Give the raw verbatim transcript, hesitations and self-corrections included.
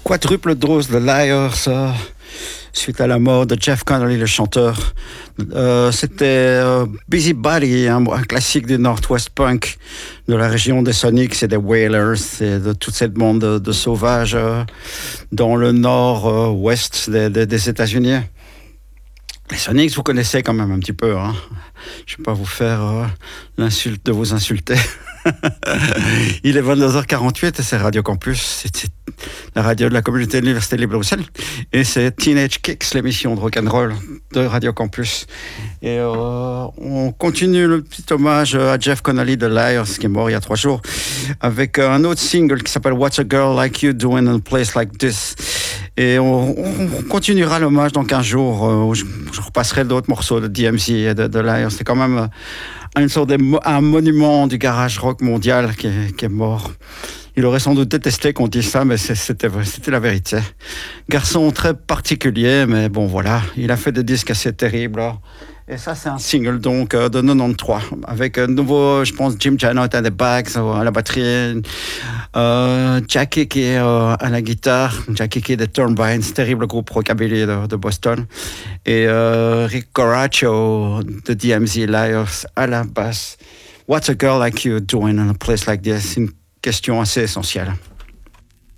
Quadruple dose de Liars, euh, suite à la mort de Jeff Connolly, le chanteur. Euh, c'était euh, Busy Body, un, un classique du Northwest Punk, de la région des Sonics et des Wailers, et de toute cette bande de, de sauvages euh, dans le nord-ouest des, des, des États-Unis. Les Sonics, vous connaissez quand même un petit peu, hein. Je ne vais pas vous faire euh, l'insulte de vous insulter. Il est vingt-deux heures quarante-huit et c'est Radio Campus, c'est, c'est la radio de la communauté de l'Université libre de Bruxelles. Et c'est Teenage Kicks, l'émission de rock'n'roll de Radio Campus. Et euh, on continue le petit hommage à Jeff Connolly de Liars, qui est mort il y a trois jours, avec un autre single qui s'appelle What's a Girl Like You Doing in a Place Like This. Et on, on continuera l'hommage dans quinze jours, où je, je repasserai d'autres morceaux de D M C et de, de Liars. C'est quand même une sorte de, un monument du garage rock mondial qui est, qui est mort. Il aurait sans doute détesté qu'on dise ça, mais c'était, c'était la vérité. Garçon très particulier, mais bon voilà, il a fait des disques assez terribles. Et ça, c'est un single donc euh, de quatre-vingt-treize, avec un nouveau, je pense, Jim Janot à des bags, à la batterie, euh, Jackie qui est euh, à la guitare, Jackie qui est des Turbines, terrible groupe rockabilly de, de Boston, et euh, Rick Coracho de D M Z Liars à la basse. What's a girl like you doing in a place like this? Une question assez essentielle.